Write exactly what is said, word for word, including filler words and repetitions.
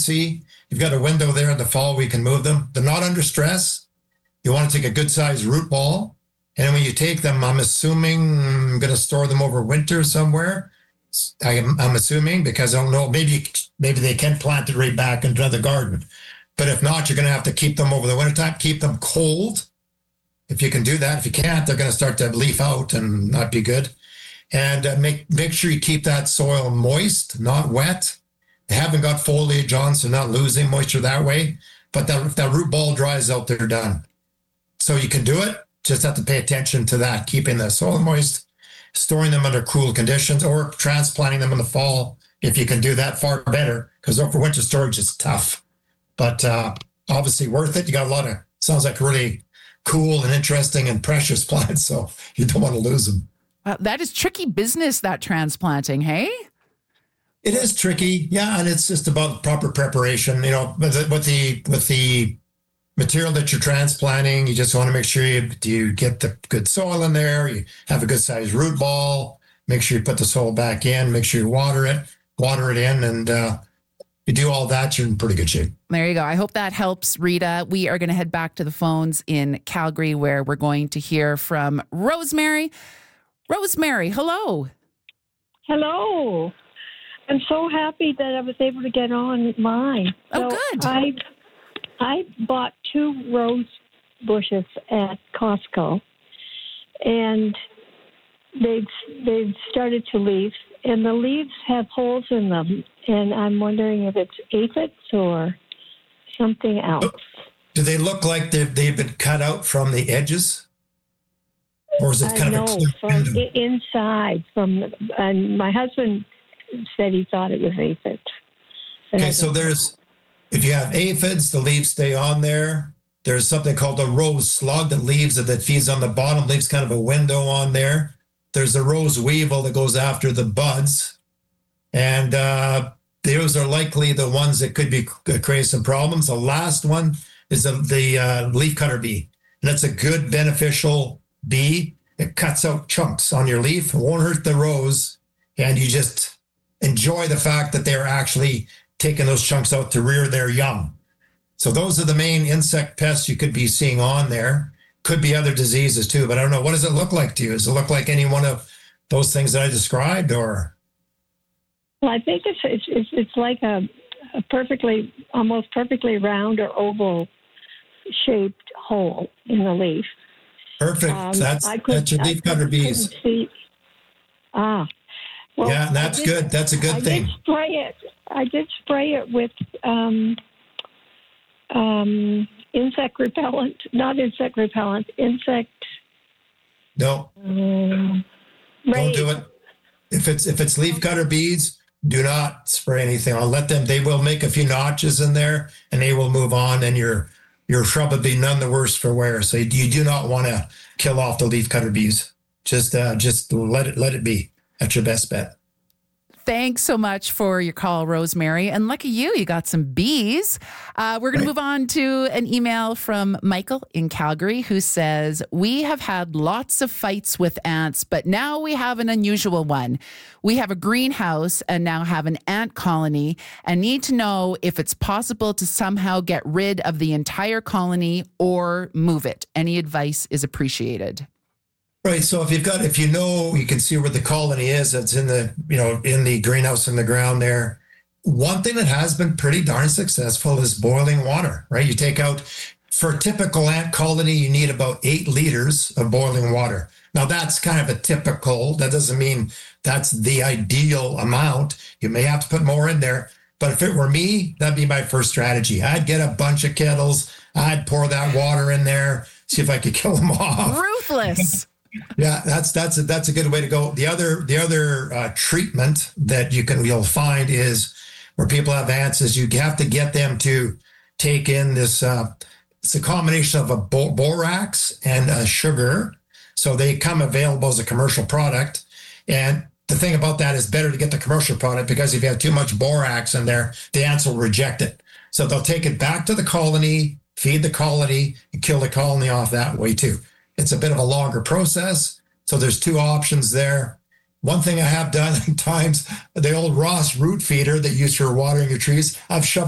see, you've got a window there in the fall where you can move them. They're not under stress. You want to take a good sized root ball. And when you take them, I'm assuming I'm going to store them over winter somewhere. I'm, I'm assuming, because I don't know, maybe maybe they can plant it right back into another garden. But if not, you're going to have to keep them over the wintertime, keep them cold. If you can do that. If you can't, they're going to start to leaf out and not be good. And uh, make make sure you keep that soil moist, not wet. They haven't got foliage on, so not losing moisture that way. But that, if that root ball dries out, they're done. So you can do it. Just have to pay attention to that, keeping the soil moist, storing them under cool conditions, or transplanting them in the fall. If you can do that, far better, because over winter storage is tough. But uh, obviously worth it. You got a lot of, sounds like really cool and interesting and precious plants, so you don't want to lose them. Uh, that is tricky business, that transplanting, hey? It is tricky, yeah, and it's just about proper preparation. You know, with the with the, with the material that you're transplanting, you just want to make sure you, you get the good soil in there, you have a good sized root ball, make sure you put the soil back in, make sure you water it, water it in, and uh, you do all that, you're in pretty good shape. There you go. I hope that helps, Rita. We are going to head back to the phones in Calgary, where we're going to hear from Rosemary. Rosemary, hello. Hello. I'm so happy that I was able to get on mine. Oh, so good. I I bought two rose bushes at Costco, and they've they've started to leaf, and the leaves have holes in them, and I'm wondering if it's aphids or something else. Do they look like they've, they've been cut out from the edges? Or is it kind uh, of no, a clear from window? I- inside. From and my husband said he thought it was aphids. Okay, so there's, if you have aphids, the leaves stay on there. There's something called a rose slug that leaves that feeds on the bottom, leaves kind of a window on there. There's a rose weevil that goes after the buds, and uh, those are likely the ones that could be creating some problems. The last one is the, the uh, leaf cutter bee, and that's a good beneficial bee. It cuts out chunks on your leaf. It won't hurt the rose, and you just enjoy the fact that they're actually taking those chunks out to rear their young. So those are the main insect pests you could be seeing on there. Could be other diseases too, but I don't know. What does it look like to you? Does it look like any one of those things that I described, or? Well, I think it's it's it's, it's like a, a perfectly, almost perfectly round or oval shaped hole in the leaf. Perfect. Um, that's I could, that's your leaf cutter bees. See, ah, well, yeah, that's did, good. That's a good I thing. Did spray it. I did spray it with um, um, insect repellent, not insect repellent, insect. No, Um, don't do it. If it's if it's leaf cutter bees, do not spray anything. I'll let them. They will make a few notches in there, and they will move on. And your your shrub will be none the worse for wear. So you do not want to kill off the leaf cutter bees. Just uh, just let it let it be. That's your best bet. Thanks so much for your call, Rosemary. And lucky you, you got some bees. Uh, we're going Right. to move on to an email from Michael in Calgary, who says, we have had lots of fights with ants, but now we have an unusual one. We have a greenhouse and now have an ant colony and need to know if it's possible to somehow get rid of the entire colony or move it. Any advice is appreciated. Right. So if you've got, if you know, you can see where the colony is, that's in the, you know, in the greenhouse in the ground there. One thing that has been pretty darn successful is boiling water, right? You take out, for a typical ant colony, you need about eight liters of boiling water. Now that's kind of a typical, that doesn't mean that's the ideal amount. You may have to put more in there, but if it were me, that'd be my first strategy. I'd get a bunch of kettles. I'd pour that water in there, see if I could kill them off. Ruthless. Yeah, that's that's a, that's a good way to go. The other the other uh, treatment that you can you'll find is where people have ants is you have to get them to take in this. Uh, it's a combination of a bo- borax and a sugar, so they come available as a commercial product. And the thing about that is better to get the commercial product because if you have too much borax in there, the ants will reject it. So they'll take it back to the colony, feed the colony, and kill the colony off that way too. It's a bit of a longer process. So there's two options there. One thing I have done at times, the old Ross root feeder that you use for watering your trees, I've shoved